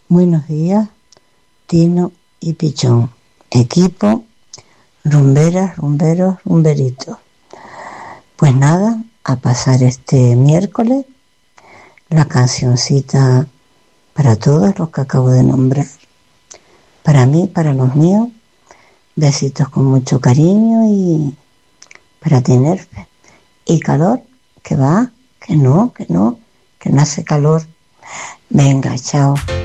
Buenos días, Tino y Pichón. Equipo, rumberas, rumberos, rumberitos. Pues nada, a pasar este miércoles la cancioncita para todos los que acabo de nombrar. Para mí, para los míos, besitos con mucho cariño y para tener fe. Y calor, que va, que no hace calor. Venga, chao.